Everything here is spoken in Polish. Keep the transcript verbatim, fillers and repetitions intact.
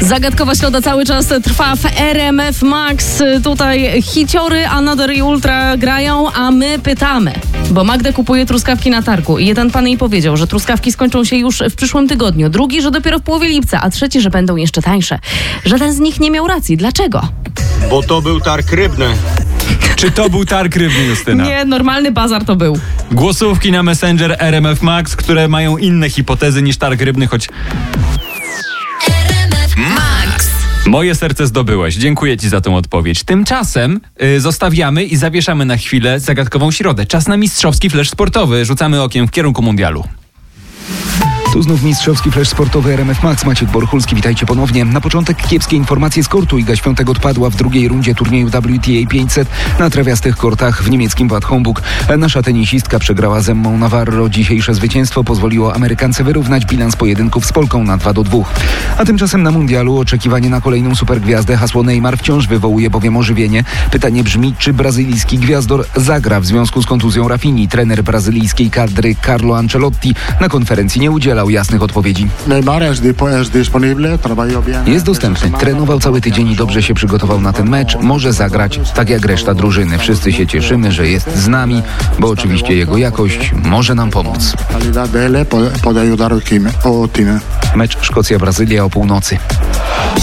Zagadkowa środa cały czas trwa w R M F Max. Tutaj hiciory, Another i Ultra grają, a my pytamy. Bo Magda kupuje truskawki na targu i jeden pan jej powiedział, że truskawki skończą się już w przyszłym tygodniu. Drugi, że dopiero w połowie lipca, a trzeci, że będą jeszcze tańsze. Żaden z nich nie miał racji. Dlaczego? Bo to był targ rybny. Czy to był targ rybny, Justyna? Nie, normalny bazar to był. Głosówki na Messenger R M F Max, które mają inne hipotezy niż targ rybny, choć... Max. Moje serce zdobyłeś. Dziękuję ci za tą odpowiedź. Tymczasem y, zostawiamy i zawieszamy na chwilę zagadkową środę. Czas na mistrzowski flash sportowy. Rzucamy okiem w kierunku mundialu. Tu znów mistrzowski flash sportowy R M F Max. Maciek Borchulski, witajcie ponownie. Na początek kiepskie informacje z kortu. Iga Świątek odpadła w drugiej rundzie turnieju W T A pięćset na trawiastych kortach w niemieckim Bad Homburg. Nasza tenisistka przegrała z Emmą Navarro. Dzisiejsze zwycięstwo pozwoliło Amerykance wyrównać bilans pojedynków z Polką na dwa do dwóch. A tymczasem na mundialu oczekiwanie na kolejną supergwiazdę. Hasło Neymar wciąż wywołuje bowiem ożywienie. Pytanie brzmi, czy brazylijski gwiazdor zagra w związku z kontuzją Rafini. Trener brazylijskiej kadry Carlo Ancelotti na konferencji nie udzielał jasnych odpowiedzi. Jest dostępny. Trenował cały tydzień i dobrze się przygotował na ten mecz. Może zagrać tak jak reszta drużyny. Wszyscy się cieszymy, że jest z nami, bo oczywiście jego jakość może nam pomóc. Mecz Szkocja-Brazylia o północy.